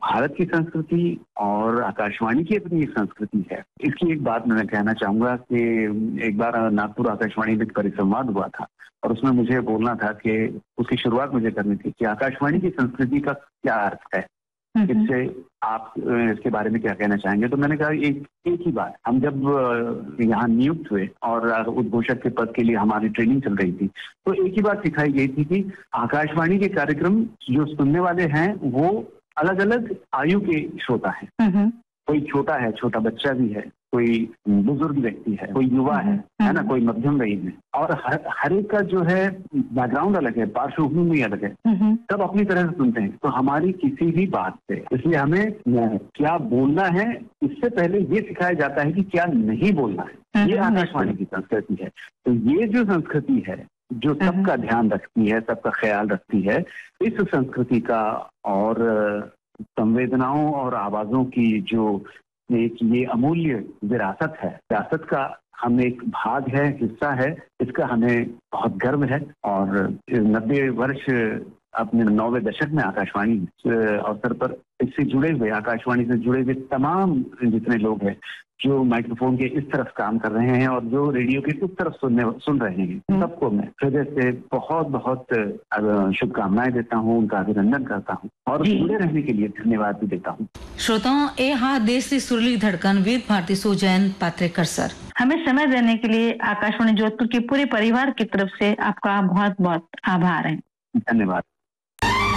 भारत की संस्कृति और आकाशवाणी की अपनी एक संस्कृति है। इसकी एक बात मैं कहना चाहूंगा कि एक बार नागपुर आकाशवाणी में एक परिसंवाद हुआ था और उसमें मुझे बोलना था कि उसकी शुरुआत मुझे करनी थी कि आकाशवाणी की संस्कृति का क्या अर्थ है, इससे आप इसके बारे में क्या कहना चाहेंगे। तो मैंने कहा एक ही बात, हम जब यहाँ नियुक्त हुए और उद्घोषक के पद के लिए हमारी ट्रेनिंग चल रही थी तो एक ही बात सिखाई गई थी कि आकाशवाणी के कार्यक्रम जो सुनने वाले हैं वो अलग अलग आयु के श्रोता हैं। कोई छोटा है, छोटा बच्चा भी है, कोई बुजुर्ग व्यक्ति है, कोई युवा है ना, कोई मध्यम वयीन है, और हर एक का जो है बैकग्राउंड अलग है, पार्श्वभूमि अलग है, सब अपनी तरह से सुनते हैं। तो हमारी किसी भी बात से, इसलिए हमें क्या बोलना है इससे पहले ये सिखाया जाता है कि क्या नहीं बोलना है। ये आकाशवाणी की संस्कृति है। तो ये जो संस्कृति है जो सबका ध्यान रखती है, सबका ख्याल रखती है, इस संस्कृति का और संवेदनाओं और आवाजों की जो एक ये अमूल्य विरासत है, विरासत का हम एक भाग है, हिस्सा है, इसका हमें बहुत गर्व है। और 90 वर्ष अपने 9वें दशक में आकाशवाणी अवसर पर इससे जुड़े हुए, आकाशवाणी से जुड़े हुए तमाम जितने लोग हैं जो माइक्रोफोन के इस तरफ काम कर रहे हैं और जो रेडियो के उस तरफ सुन रहे हैं, सबको मैं हृदय से बहुत बहुत शुभकामनाएं देता हूं, उनका अभिनंदन करता हूं और जुड़े रहने के लिए धन्यवाद भी देता हूं। श्रोताओं, ए हा देश की सुरीली धड़कन विविध भारती सुजैन पात्रेकर सर, हमें समय देने के लिए आकाशवाणी जोधपुर के पूरे परिवार की तरफ से आपका बहुत बहुत आभार है। धन्यवाद।